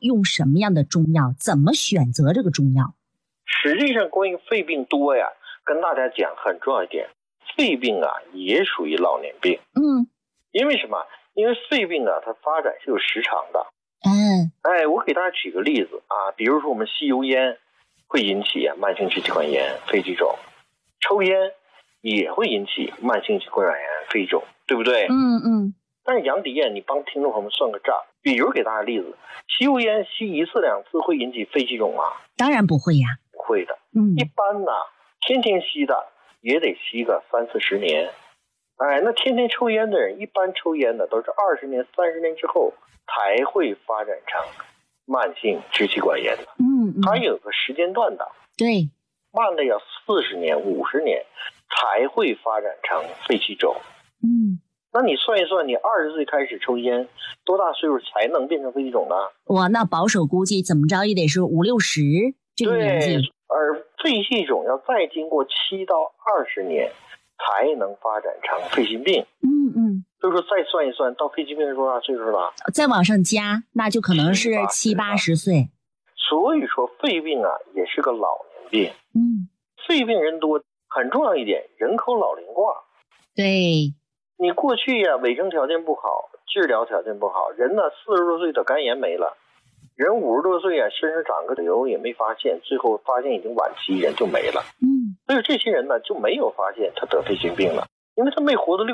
用什么样的中药，怎么选择这个中药？ 实际上关于肺病多呀，跟大家讲很重要一点，肺病啊也属于老年病。因为什么？因为肺病啊它发展是有时长的。我给大家举个例子啊，比如说我们吸油烟会引起慢性支气管炎、肺气肿，抽烟也会引起慢性支气管炎、肺肿，对不对？但是杨迪燕，你帮听众朋友们算个账，比如给大家例子，吸油烟吸1次2次会引起肺气肿吗？ 当然不会呀。 不会的。一般呢，天天吸的也得吸个30-40年。那天天抽烟的人，一般抽烟的都是20年、30年之后才会发展成慢性支气管炎的。它有个时间段的。 对， 慢的要40年、50年才会发展成肺气肿。那你算一算，你20岁开始抽烟，多大岁数才能变成肺气肿呢？ 哇，那保守估计怎么着也得是50-60这个年纪。 对，而肺气肿要再经过7到20年才能发展成肺心病。所以说再算一算，到肺心病是多大岁数了？ 再往上加，那就可能是70-80岁。 所以说肺病啊也是个老年病。肺病人多，很重要一点，人口老龄化。 对， 你过去呀卫生条件不好，治疗条件不好，人呢40多岁得肝炎没了，人50多岁啊身上长个瘤也没发现，最后发现已经晚期，人就没了。所以这些人呢就没有发现他得肺心病了，因为他没活到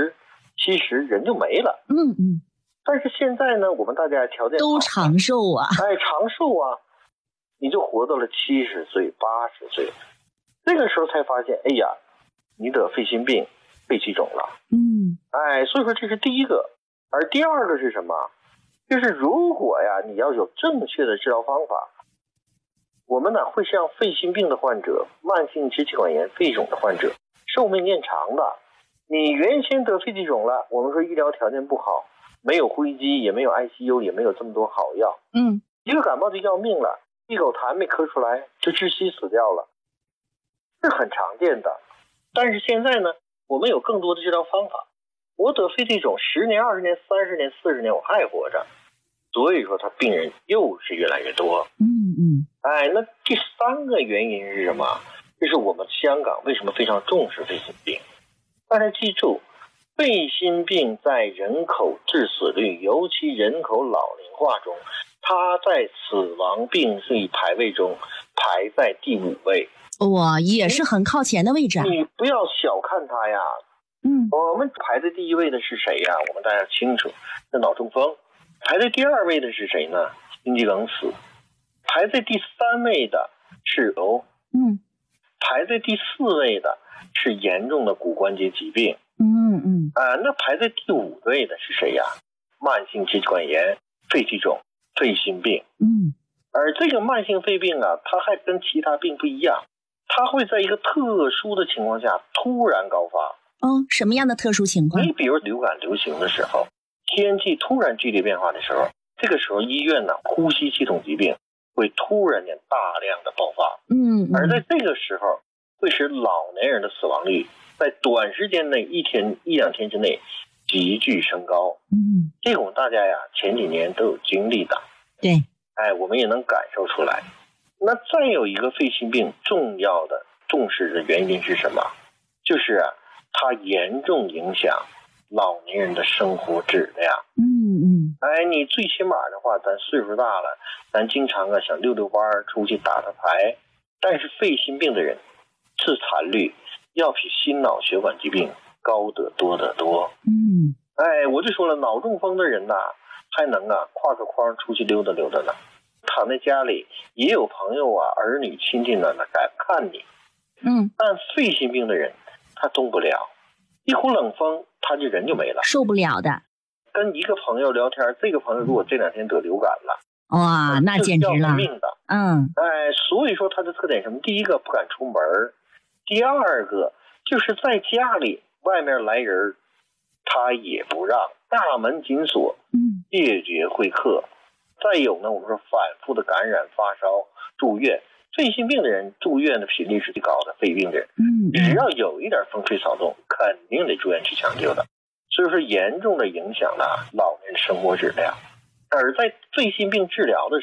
60、70，人就没了。但是现在呢，我们大家条件都长寿啊。 长寿啊，你就活到了70岁、80岁，这个时候才发现，哎呀，你得肺心病、肺气肿了。所以说这是第一个。而第二个是什么？就是如果呀你要有正确的治疗方法，我们呢会让肺心病的患者、慢性支气管炎、肺肿的患者寿命延长的。你原先得肺气肿了，我们说医疗条件不好，没有呼吸机，也没有 ICU， 也没有这么多好药。一个感冒就要命了，一口痰没咳出来就窒息死掉了，是很常见的。但是现在呢，我们有更多的治疗方法，我得肺气肿10年、20年、30年、40年我还活着，所以说他病人又是越来越多。那第三个原因是什么？就是我们香港为什么非常重视肺心病？大家记住，肺心病在人口致死率，尤其人口老龄化中，它在死亡病例排位中排在第5位。 哇，也是很靠前的位置啊。 你不要小看它呀。我们排在第1位的是谁呀？我们大家清楚，是脑中风。排在第2位的是谁呢？心肌梗死。排在第3位的是排在第4位的是严重的骨关节疾病。那排在第5位的是谁呀？慢性支气管炎、肺气肿、肺心病。而这个慢性肺病啊，它还跟其他病不一样，它会在一个特殊的情况下突然高发。 什么样的特殊情况？ 你比如流感流行的时候，天气突然剧烈变化的时候，这个时候医院呢呼吸系统疾病会突然间大量的爆发。而在这个时候会使老年人的死亡率在短时间内1-2天之内急剧升高。这个我们大家呀前几年都有经历的。 对， 我们也能感受出来。那再有一个肺心病重要的重视的原因是什么？就是它严重影响老年人的生活质量。你最起码的话，咱岁数大了，咱经常想溜溜弯，出去打打牌。但是肺心病的人致残率要比心脑血管疾病高得多得多。我就说了，脑中风的人还能挎个筐出去溜达溜达呢，躺在家里也有朋友儿女亲戚呢来看你。但肺心病的人他动不了，一股冷风他就人就没了， 受不了的。 跟一个朋友聊天，这个朋友如果这2天得流感了， 哇，那简直了， 命的。所以说他的特点什么？第一个不敢出门，第二个就是在家里外面来人他也不让，大门紧锁，谢绝会客。再有呢，我们说反复的感染发烧住院，肺心病的人住院的频率是最高的，肺病的人只要有一点风吹草动肯定得住院去抢救的。所以说严重的影响了老年生活质量。而在肺心病治疗的